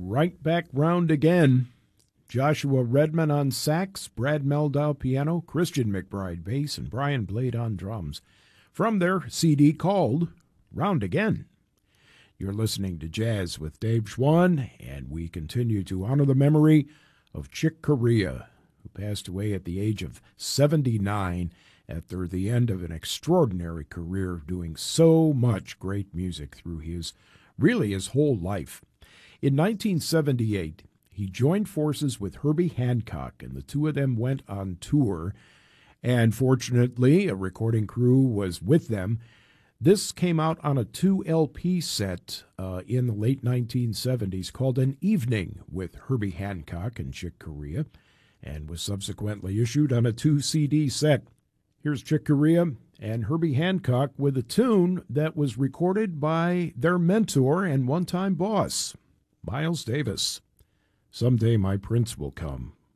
right back round again. Joshua Redman on sax, Brad Meldau piano, Christian McBride bass, and Brian Blade on drums, from their CD called Round Again. You're listening to Jazz with Dave Schwann, and we continue to honor the memory of Chick Corea, who passed away at the age of 79 after the end of an extraordinary career doing so much great music through his whole life. In 1978, he joined forces with Herbie Hancock, and the two of them went on tour, and fortunately, a recording crew was with them. This came out on a 2-LP set in the late 1970s called An Evening with Herbie Hancock and Chick Corea, and was subsequently issued on a 2-CD set. Here's Chick Corea and Herbie Hancock with a tune that was recorded by their mentor and one-time boss, Miles Davis. Someday My Prince Will Come.